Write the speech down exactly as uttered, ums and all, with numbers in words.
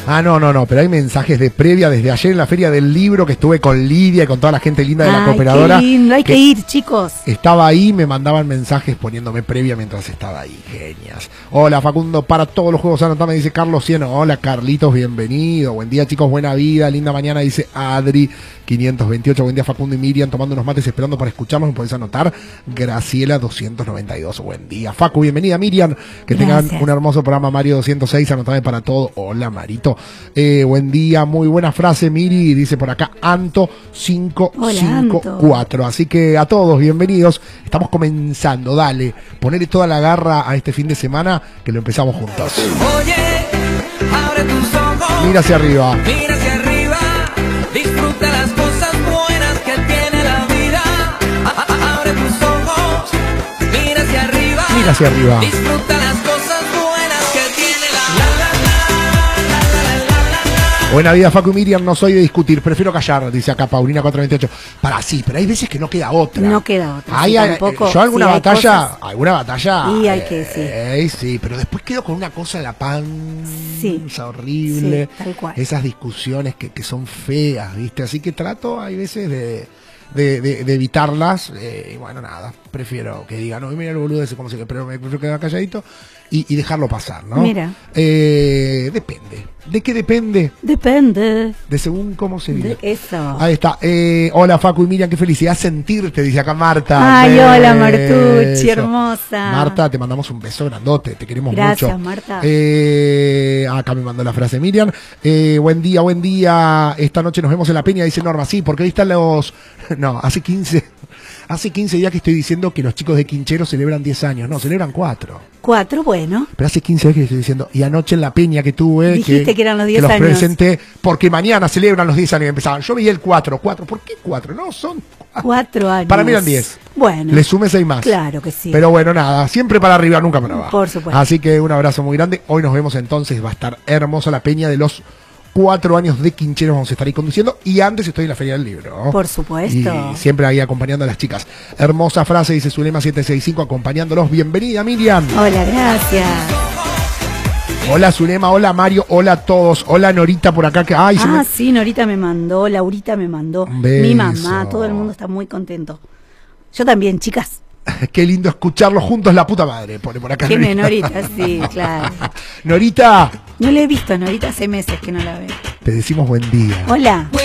Ah, no, no, no, pero hay mensajes de previa desde ayer en la Feria del Libro que estuve con Lidia y con toda la gente linda de la Ay, cooperadora. qué lindo, hay que, que ir, chicos. Estaba ahí, me mandaban mensajes poniéndome previa mientras estaba ahí. Genias. Hola, Facundo, para todos los juegos anotá, me dice Carlos Cieno. Hola, Carlitos, bienvenido. Buen día, chicos, buena vida, linda mañana, dice Adri quinientos veintiocho. Buen día, Facundo y Miriam, tomando unos mates esperando para escucharnos. ¿Me podés anotar? Graciela doscientos noventa y dos. Buen día, Facu, bienvenida, Miriam. Que Gracias. tengan un hermoso programa, Mario doscientos seis. Anotame para todo. Hola, Marito. Eh, buen día, muy buena frase, Miri. Dice por acá, Anto cinco cinco cuatro. Así que a todos, bienvenidos. Estamos comenzando, dale. Ponerle toda la garra a este fin de semana que lo empezamos juntos. Oye, abre tus ojos. Mira hacia arriba. Mira hacia arriba. Disfruta las cosas buenas que tiene la vida. A- a- Abre tus ojos. Mira hacia arriba. Mira hacia arriba. Disfruta las cosas buenas que tiene la la, la, la, la, la, la, la. Buena vida, Facu y Miriam, no soy de discutir, prefiero callar, dice acá Paulina cuatrocientos veintiocho. Para sí, pero hay veces que no queda otra. No queda otra. Hay, sí, hay- tampoco, yo alguna sí, hay batalla, cosas- alguna batalla. Y hay que, sí. eh, sí, pero después quedo con una cosa en la panza Sí, horrible. sí, tal cual. Esas discusiones que, que son feas, ¿viste? Así que trato, hay veces de, de, de- de evitarlas. eh, y bueno, nada, prefiero que digan, no, mira el boludo ese, como se pero me prefiero quedar calladito y, y dejarlo pasar, ¿no? Mira. Eh, depende. ¿De qué depende? Depende De según cómo se vive. de eso. Ahí está. Eh, hola, Facu y Miriam, qué felicidad sentirte, dice acá Marta. Ay, hola, Beso. Martucci, hermosa. Marta, te mandamos un beso grandote, te queremos Gracias, mucho. Marta. Eh, acá me mandó la frase Miriam. Eh, buen día, buen día. Esta noche nos vemos en la Peña, dice Norma. Sí, porque ahí están los... No, hace quince... Hace quince días que estoy diciendo que los chicos de Quinchero celebran diez años. No, celebran cuatro. Cuatro, bueno. Pero hace quince días que estoy diciendo, y anoche en la peña que tuve, Dijiste que eran los diez los años. presenté, porque mañana celebran los diez años y empezaban. Yo veía el cuatro, cuatro, ¿por qué cuatro? No, son cuatro. Cuatro años. Para mí eran diez. Bueno. Le sumé seis más. Claro que sí. Pero bueno, nada, siempre para arriba, nunca para abajo. Por supuesto. Así que un abrazo muy grande. Hoy nos vemos entonces, va a estar hermosa la peña de los cuatro años de Quincheros, vamos a estar ahí conduciendo. Y antes estoy en la Feria del Libro. Por supuesto. Y siempre ahí acompañando a las chicas. Hermosa frase, dice Zulema siete seis cinco, acompañándolos. Bienvenida, Miriam. Hola, gracias. Hola Zulema, hola Mario, hola a todos, hola Norita por acá que ay, se Ah, me- sí, Norita me mandó, Laurita me mandó, Un beso. mi mamá, todo el mundo está muy contento. Yo también, chicas. qué lindo escucharlos juntos, la puta madre, pone por acá. ¿Quién es Norita? Sí, claro. Norita, No la he visto a Norita hace meses que no la veo. te decimos buen día. Hola.